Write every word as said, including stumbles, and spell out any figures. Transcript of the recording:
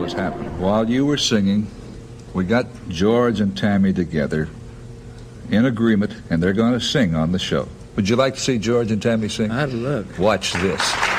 has happened. While you were singing, we got George and Tammy together in agreement, and they're going to sing on the show. Would you like to see George and Tammy sing? I'd love it. Watch this.